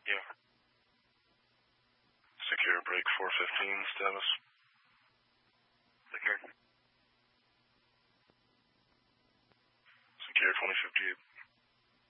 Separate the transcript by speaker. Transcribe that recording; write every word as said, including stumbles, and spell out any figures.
Speaker 1: Yeah.
Speaker 2: Secure break four fifteen, status.
Speaker 1: Secure.
Speaker 2: Secure twenty fifty-eight.